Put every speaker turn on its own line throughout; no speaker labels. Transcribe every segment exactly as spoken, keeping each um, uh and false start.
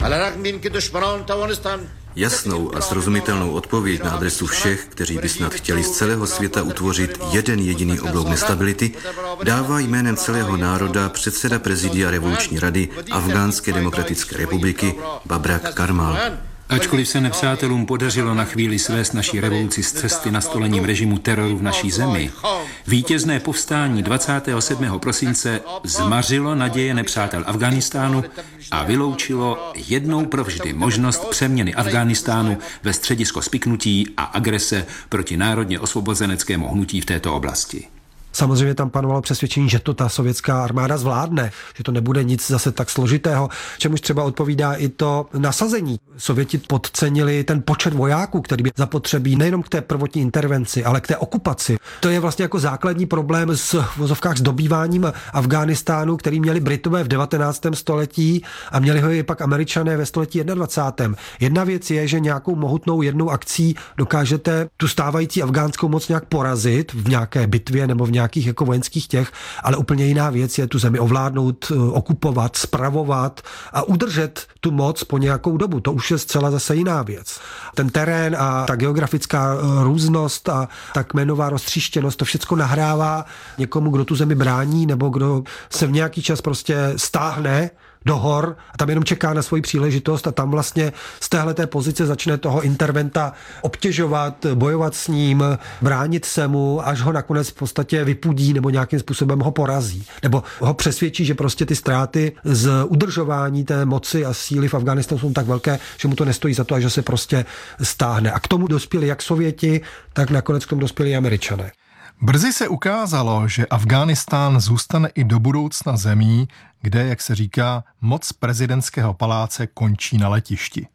Jasnou a srozumitelnou odpověď na adresu všech, kteří by snad chtěli z celého světa utvořit jeden jediný oblouk nestability, dává jménem celého národa předseda prezidia Revoluční rady Afghánské demokratické republiky Babrak Karmal.
Ačkoliv se nepřátelům podařilo na chvíli svést naší revoluci z cesty nastolením režimu teroru v naší zemi, vítězné povstání dvacátého sedmého prosince zmařilo naděje nepřátel Afghánistánu a vyloučilo jednou provždy možnost přeměny Afghánistánu ve středisko spiknutí a agrese proti národně osvobozeneckému hnutí v této oblasti.
Samozřejmě tam panovalo přesvědčení, že to ta sovětská armáda zvládne, že to nebude nic zase tak složitého, čemuž třeba odpovídá i to nasazení. Sověti podcenili ten počet vojáků, který by zapotřebí nejenom k té prvotní intervenci, ale k té okupaci. To je vlastně jako základní problém s v vozovkách s dobýváním Afghánistánu, který měli Britové v devatenáctém století a měli ho i pak Američané ve století dvacátém prvním Jedna věc je, že nějakou mohutnou jednou akcí dokážete tu stávající afgánskou moc nějak porazit v nějaké bitvě nebo v nějaké nějakých jako vojenských těch, ale úplně jiná věc je tu zemi ovládnout, okupovat, spravovat a udržet tu moc po nějakou dobu. To už je zcela zase jiná věc. Ten terén a ta geografická různost a ta kmenová roztříštěnost, to všechno nahrává někomu, kdo tu zemi brání nebo kdo se v nějaký čas prostě stáhne do hor a tam jenom čeká na svoji příležitost a tam vlastně z téhleté pozice začne toho interventa obtěžovat, bojovat s ním, bránit se mu, až ho nakonec v podstatě vypudí nebo nějakým způsobem ho porazí. Nebo ho přesvědčí, že prostě ty ztráty z udržování té moci a síly v Afghánistánu jsou tak velké, že mu to nestojí za to a že se prostě stáhne. A k tomu dospěli jak Sověti, tak nakonec k tomu dospěli i Američané.
Brzy se ukázalo, že Afghánistán zůstane i do budoucna zemí, kde, jak se říká, moc prezidentského paláce končí na letišti.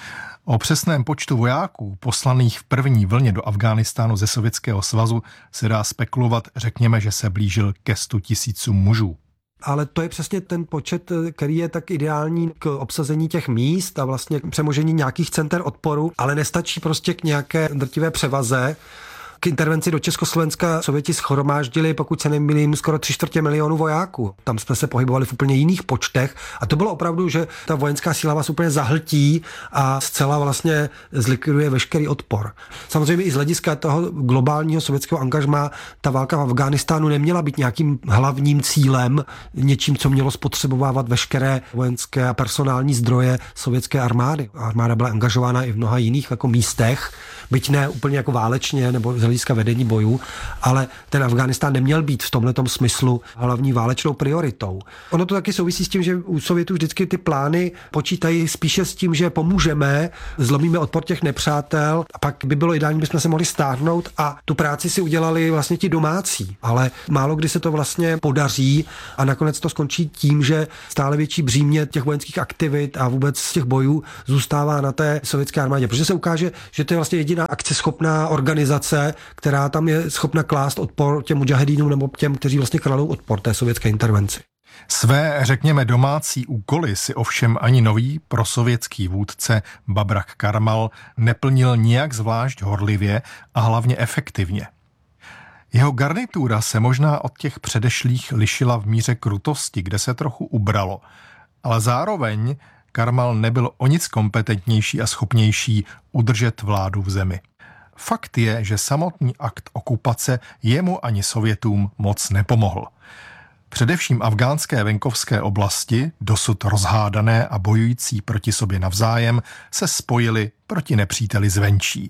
O přesném počtu vojáků poslaných v první vlně do Afghánistánu ze Sovětského svazu se dá spekulovat, řekněme, že se blížil ke stu tisícům mužů.
Ale to je přesně ten počet, který je tak ideální k obsazení těch míst a vlastně k přemožení nějakých center odporu, ale nestačí prostě k nějaké drtivé převaze. K intervenci do Československa Sověti shromáždili, pokud se nemýlím, skoro tři čtvrtě milionu vojáků. Tam jsme se pohybovali v úplně jiných počtech a to bylo opravdu, že ta vojenská síla vás úplně zahltí a zcela vlastně zlikviduje veškerý odpor. Samozřejmě i z hlediska toho globálního sovětského angažmá ta válka v Afghánistánu neměla být nějakým hlavním cílem, něčím, co mělo spotřebovávat veškeré vojenské a personální zdroje sovětské armády. Armáda byla angažována i v mnoha jiných jako místech, byť ne úplně jako válečně nebo z hlediska vedení bojů, ale ten Afghánistán neměl být v tomhletom smyslu hlavní válečnou prioritou. Ono to taky souvisí s tím, že u Sovětů vždycky ty plány počítají spíše s tím, že pomůžeme, zlomíme odpor těch nepřátel a pak by bylo ideální, bychom se mohli stáhnout a tu práci si udělali vlastně ti domácí. Ale málo kdy se to vlastně podaří a nakonec to skončí tím, že stále větší břímě těch vojenských aktivit a vůbec z těch bojů zůstává na té sovětské armádě, protože se ukáže, že to je vlastně jediná akceschopná organizace, která tam je schopna klást odpor těm mudžahedínům nebo těm, kteří vlastně kladou odpor té sovětské intervenci.
Své, řekněme, domácí úkoly si ovšem ani nový prosovětský vůdce Babrak Karmal neplnil nijak zvlášť horlivě a hlavně efektivně. Jeho garnitura se možná od těch předešlých lišila v míře krutosti, kde se trochu ubralo, ale zároveň Karmal nebyl o nic kompetentnější a schopnější udržet vládu v zemi. Fakt je, že samotný akt okupace jemu ani Sovětům moc nepomohl. Především afgánské venkovské oblasti, dosud rozhádané a bojující proti sobě navzájem, se spojily proti nepříteli zvenčí.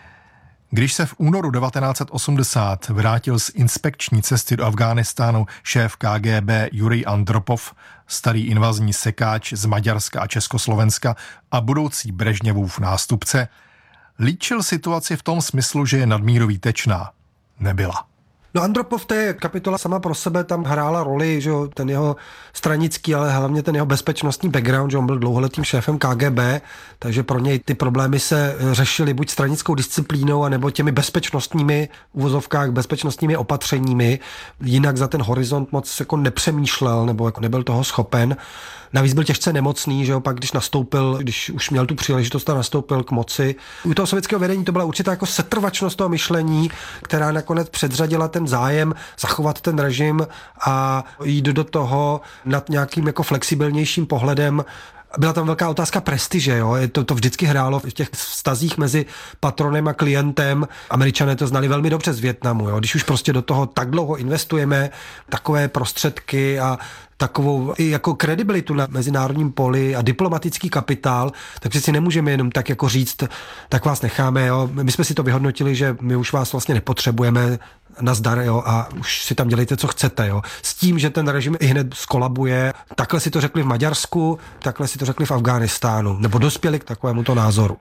Když se v únoru devatenáct set osmdesát vrátil z inspekční cesty do Afghánistánu šéf K G B Jurij Andropov, starý invazní sekáč z Maďarska a Československa a budoucí Brežněvův nástupce, líčil situaci v tom smyslu, že je nadmíru výtečná. Nebyla.
No Andropov, to je kapitola sama pro sebe, tam hrála roli, že ten jeho stranický, ale hlavně ten jeho bezpečnostní background, že on byl dlouholetým šéfem K G B, takže pro něj ty problémy se řešily buď stranickou disciplínou, anebo těmi bezpečnostními uvozovkách, bezpečnostními opatřeními. Jinak za ten horizont moc jako nepřemýšlel, nebo jako nebyl toho schopen. Navíc byl těžce nemocný, že jo, pak když nastoupil, když už měl tu příležitost a nastoupil k moci. U toho sovětského vedení to byla určitá jako setrvačnost toho myšlení, která nakonec předřadila ten zájem zachovat ten režim a jít do toho nad nějakým jako flexibilnějším pohledem. Byla tam velká otázka prestiže, jo? To, to vždycky hrálo v těch vztazích mezi patronem a klientem. Američané to znali velmi dobře z Vietnamu, jo? Když už prostě do toho tak dlouho investujeme, takové prostředky a takovou i jako kredibilitu na mezinárodním poli a diplomatický kapitál, tak přeci nemůžeme jenom tak jako říct, tak vás necháme, jo? My jsme si to vyhodnotili, že my už vás vlastně nepotřebujeme, nazdar, jo, a už si tam dělejte, co chcete, jo. S tím, že ten režim i hned skolabuje. Takhle si to řekli v Maďarsku, takhle si to řekli v Afghánistánu, nebo dospěli k takovému to názoru.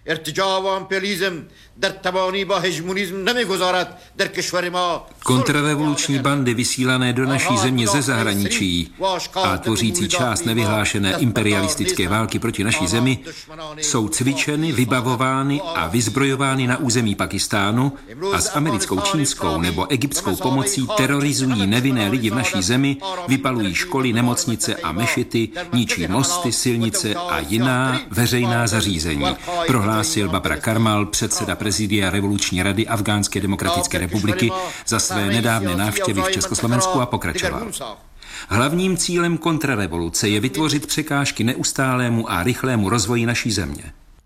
Kontrarevoluční bandy vysílané do naší země ze zahraničí a tvořící část nevyhlášené imperialistické války proti naší zemi jsou cvičeny, vybavovány a vyzbrojovány na území Pakistánu a s americkou, čínskou nebo egyptskou pomocí terorizují nevinné lidi v naší zemi, vypalují školy, nemocnice a mešity, ničí mosty, silnice a jiná veřejná zařízení, prohlásil Babrak Karmal, předseda prezidia Revoluční rady Afghánské demokratické republiky, za své nedávné návštěvy v Československu a pokračoval. Hlavním cílem kontrarevoluce je vytvořit překážky neustálému a rychlému rozvoji naší země.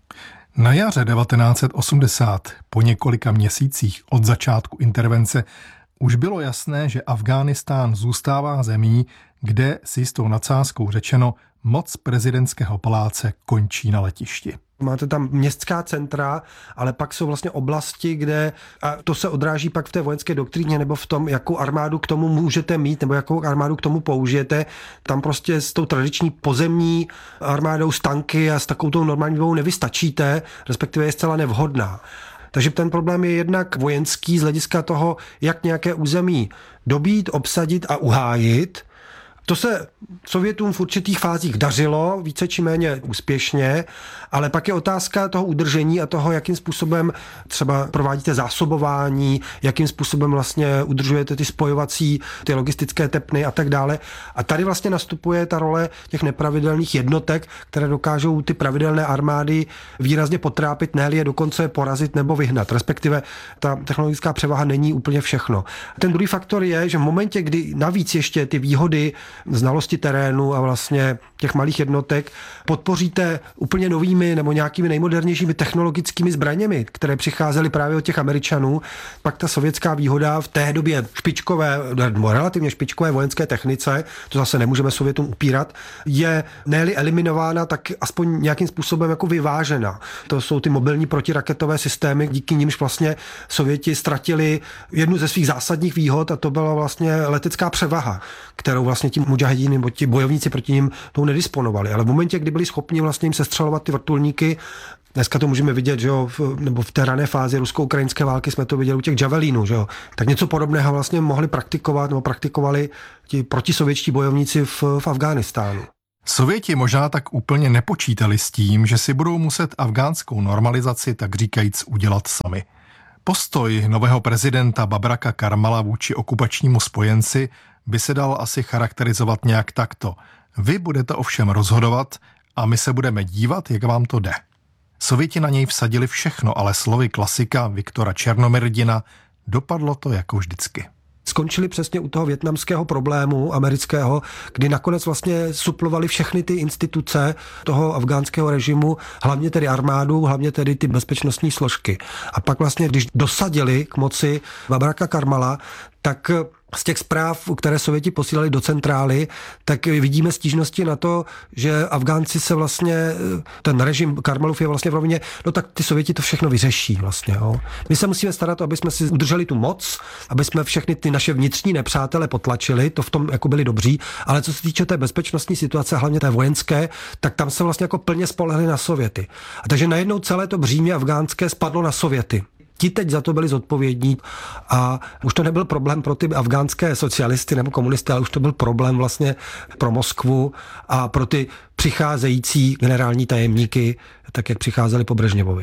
Na jaře devatenáct set osmdesát, po několika měsících od začátku intervence, už bylo jasné, že Afghánistán zůstává zemí, kde s jistou nadsázkou řečeno moc prezidentského paláce končí na letišti.
Máte tam městská centra, ale pak jsou vlastně oblasti, kde, a to se odráží pak v té vojenské doktríně nebo v tom, jakou armádu k tomu můžete mít, nebo jakou armádu k tomu použijete. Tam prostě s tou tradiční pozemní armádou, s tanky a s takovou tou normální výbavou nevystačíte, respektive je zcela nevhodná. Takže ten problém je jednak vojenský z hlediska toho, jak nějaké území dobít, obsadit a uhájit. To se Sovětům v určitých fázích dařilo, více či méně úspěšně, ale pak je otázka toho udržení a toho, jakým způsobem třeba provádíte zásobování, jakým způsobem vlastně udržujete ty spojovací, ty logistické tepny a tak dále. A tady vlastně nastupuje ta role těch nepravidelných jednotek, které dokážou ty pravidelné armády výrazně potrápit, ne-li je dokonce porazit nebo vyhnat. Respektive ta technologická převaha není úplně všechno. Ten druhý faktor je, že v momentě, kdy navíc ještě ty výhody znalosti terénu a vlastně těch malých jednotek podpoříte úplně novými nebo nějakými nejmodernějšími technologickými zbraněmi, které přicházely právě od těch Američanů, pak ta sovětská výhoda v té době špičkové, nebo relativně špičkové vojenské technice, to zase nemůžeme Sovětům upírat, je ne-li eliminována, tak aspoň nějakým způsobem jako vyvážena. To jsou ty mobilní protiraketové systémy, díky nimž vlastně Sověti ztratili jednu ze svých zásadních výhod a to byla vlastně letecká převaha, kterou vlastně ti mudžahedíni nebo ti bojovníci proti nim tou nedisponovali. Ale v momentě, kdy byli schopni vlastně jim sestřelovat ty vrtulníky, dneska to můžeme vidět, že jo, v, nebo v té rané fázi rusko-ukrajinské války jsme to viděli u těch javelínů, že jo. Tak něco podobného vlastně mohli praktikovat nebo praktikovali ti protisovětští bojovníci v, v Afghánistánu.
Sověti možná tak úplně nepočítali s tím, že si budou muset afgánskou normalizaci tak říkajíc udělat sami. Postoj nového prezidenta Babraka Karmala vůči okupačnímu spojenci by se dal asi charakterizovat nějak takto. Vy budete ovšem rozhodovat a my se budeme dívat, jak vám to jde. Sověti na něj vsadili všechno, ale slovy klasika Viktora Černomyrdina dopadlo to jako vždycky.
Skončili přesně u toho vietnamského problému amerického, kdy nakonec vlastně suplovali všechny ty instituce toho afgánského režimu, hlavně tedy armádu, hlavně tedy ty bezpečnostní složky. A pak vlastně, když dosadili k moci Babraka Karmala, tak z těch zpráv, které Sověti posílali do centrály, tak vidíme stížnosti na to, že Afgánci se vlastně, ten režim Karmalův je vlastně v rovině, no tak ty Sověti to všechno vyřeší vlastně. Jo. My se musíme starat, aby jsme si udrželi tu moc, aby jsme všechny ty naše vnitřní nepřátele potlačili, to v tom jako byli dobří, ale co se týče té bezpečnostní situace, hlavně té vojenské, tak tam se vlastně jako plně spolehli na Sověty. A takže najednou celé to břímě afgánské spadlo na Sověty. Ti teď za to byli zodpovědní a už to nebyl problém pro ty afgánské socialisty nebo komunisty, ale už to byl problém vlastně pro Moskvu a pro ty přicházející generální tajemníky, tak jak přicházeli po Brežněvovi.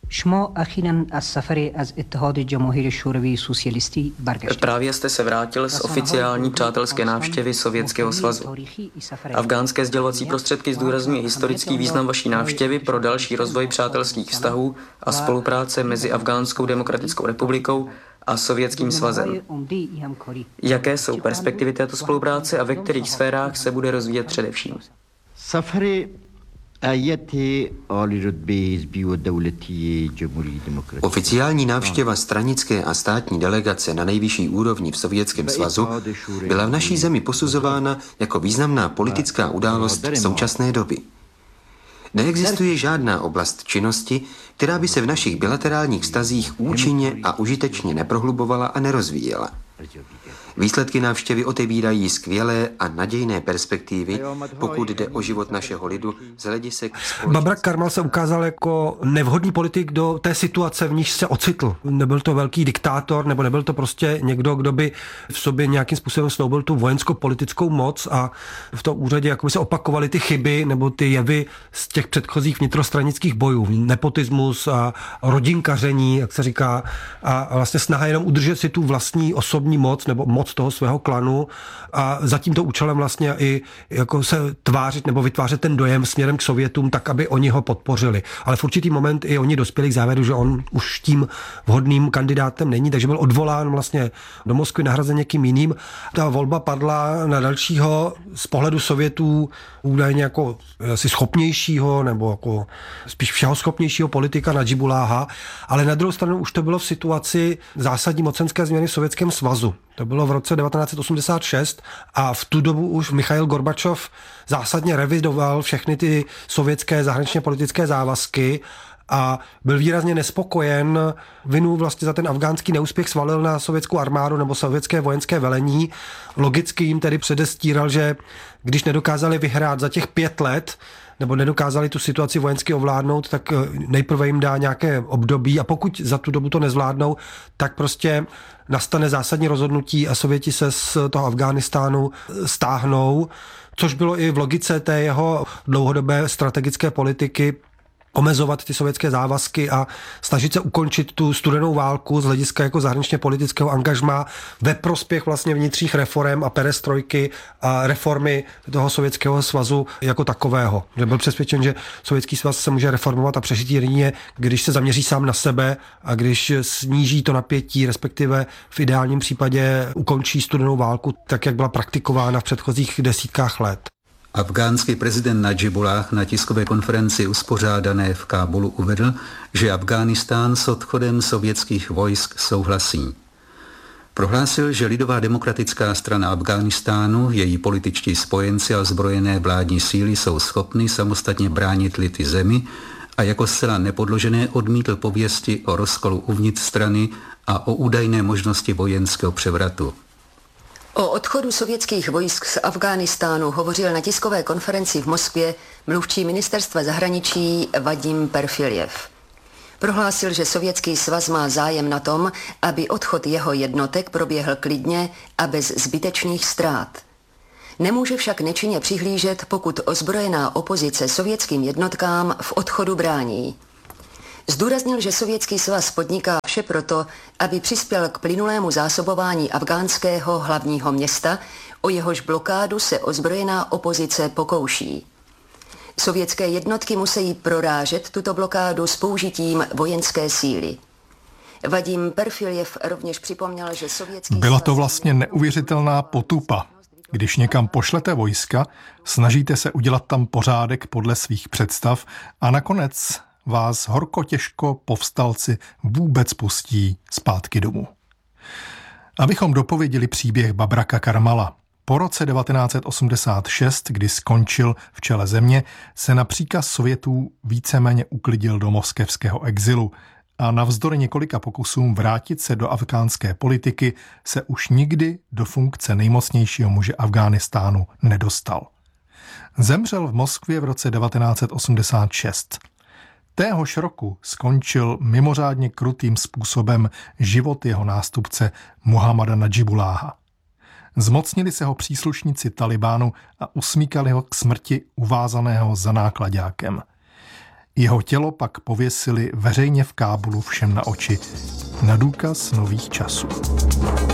Právě jste se vrátil z oficiální přátelské návštěvy Sovětského svazu. Afgánské sdělovací prostředky zdůrazňují historický význam vaší návštěvy pro další rozvoj přátelských vztahů a spolupráce mezi Afgánskou demokratickou republikou a Sovětským svazem. Jaké jsou perspektivy této spolupráce a ve kterých sférách se bude rozvíjet především?
Oficiální návštěva stranické a státní delegace na nejvyšší úrovni v Sovětském svazu byla v naší zemi posuzována jako významná politická událost současné doby. Neexistuje žádná oblast činnosti, která by se v našich bilaterálních vztazích účinně a užitečně neprohlubovala a nerozvíjela. Výsledky návštěvy otevírají skvělé a nadějné perspektivy, pokud jde o život našeho lidu z hledisek společnosti.
Babrak Karmal se ukázal jako nevhodný politik do té situace, v níž se ocitl. Nebyl to velký diktátor, nebo nebyl to prostě někdo, kdo by v sobě nějakým způsobem snoubil tu vojensko-politickou moc a v tom úřadě jakoby se opakovaly ty chyby nebo ty jevy z těch předchozích vnitrostranických bojů. Nepotismus a rodinkaření, jak se říká, a vlastně snaha jenom udržet si tu vlastní osobní moc nebo moc toho svého klanu a za tímto účelem vlastně i jako se tvářit nebo vytvářet ten dojem směrem k Sovětům tak, aby oni ho podpořili. Ale v určitý moment i oni dospěli k závěru, že on už tím vhodným kandidátem není, takže byl odvolán vlastně do Moskvy, nahrazen někým jiným. Ta volba padla na dalšího z pohledu Sovětů údajně jako asi schopnějšího nebo jako spíš všeho schopnějšího politika Nadžibuláha, ale na druhou stranu už to bylo v situaci zásadní mocenské změny v Sovětském svazu. To bylo v roce devatenáct set osmdesát šest a v tu dobu už Michail Gorbačov zásadně revidoval všechny ty sovětské zahraničně politické závazky a byl výrazně nespokojen. Vinu vlastně za ten afgánský neúspěch svalil na sovětskou armádu nebo sovětské vojenské velení. Logicky jim tedy předestíral, že když nedokázali vyhrát za těch pět let, nebo nedokázali tu situaci vojensky ovládnout, tak nejprve jim dá nějaké období a pokud za tu dobu to nezvládnou, tak prostě nastane zásadní rozhodnutí a Sověti se z toho Afghánistánu stáhnou, což bylo i v logice té jeho dlouhodobé strategické politiky omezovat ty sovětské závazky a snažit se ukončit tu studenou válku z hlediska jako zahraničně politického angažmá ve prospěch vlastně vnitřních reforem a perestrojky a reformy toho Sovětského svazu jako takového. Že byl přesvědčen, že Sovětský svaz se může reformovat a přežít jedině, když se zaměří sám na sebe a když sníží to napětí, respektive v ideálním případě ukončí studenou válku tak, jak byla praktikována v předchozích desítkách let.
Afgánský prezident Nadžibulláh na tiskové konferenci uspořádané v Kábulu uvedl, že Afghánistán s odchodem sovětských vojsk souhlasí. Prohlásil, že Lidová demokratická strana Afghánistánu, její političtí spojenci a ozbrojené vládní síly jsou schopny samostatně bránit lid i zemi a jako zcela nepodložené odmítl pověsti o rozkolu uvnitř strany a o údajné možnosti vojenského převratu.
O odchodu sovětských vojsk z Afghánistánu hovořil na tiskové konferenci v Moskvě mluvčí ministerstva zahraničí Vadim Perfiljev. Prohlásil, že Sovětský svaz má zájem na tom, aby odchod jeho jednotek proběhl klidně a bez zbytečných ztrát. Nemůže však nečinně přihlížet, pokud ozbrojená opozice sovětským jednotkám v odchodu brání. Zdůraznil, že Sovětský svaz podniká vše proto, aby přispěl k plynulému zásobování afgánského hlavního města, o jehož blokádu se ozbrojená opozice pokouší. Sovětské jednotky musí prorážet tuto blokádu s použitím vojenské síly. Vadim Perfiljev rovněž připomněl, že Sovětský
Byla to vlastně neuvěřitelná potupa. Když někam pošlete vojska, snažíte se udělat tam pořádek podle svých představ a nakonec vás horko těžko povstalci vůbec pustí zpátky domů. Abychom dopověděli příběh Babraka Karmala. Po roce devatenáct set osmdesát šest, kdy skončil v čele země, se na příkaz Sovětů víceméně uklidil do moskevského exilu a navzdory několika pokusům vrátit se do afgánské politiky se už nikdy do funkce nejmocnějšího muže Afghánistánu nedostal. Zemřel v Moskvě v roce devatenáct set osmdesát šest. Téhož roku skončil mimořádně krutým způsobem život jeho nástupce Muhammada Nadžibulláha. Zmocnili se ho příslušníci Talibánu a usmíkali ho k smrti uvázaného za náklaďákem. Jeho tělo pak pověsili veřejně v Kábulu všem na oči na důkaz nových časů.